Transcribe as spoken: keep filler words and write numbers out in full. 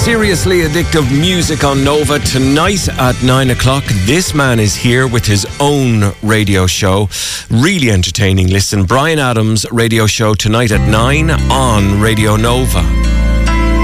Seriously Addictive Music on Nova. Tonight at nine o'clock, this man is here with his own radio show. Really entertaining. Listen, Brian Adams' radio show tonight at nine on Radio Nova.